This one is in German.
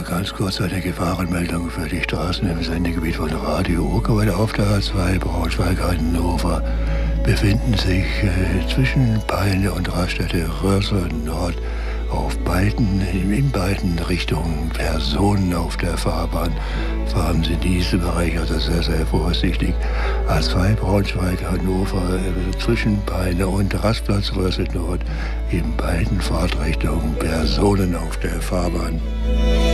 ganz kurz eine Gefahrenmeldung für die Straßen im Sendegebiet von Radio Ruhrgebiet auf der A2 Braunschweig-Hannover befinden sich zwischen Peine und Raststätte Röhrse Nord in beiden Richtungen Personen auf der Fahrbahn. Fahren Sie in diese Bereiche also sehr, sehr vorsichtig. A2 Braunschweig-Hannover zwischen Peine und Rastplatz Röhrse Nord in beiden Fahrtrichtungen Personen auf der Fahrbahn.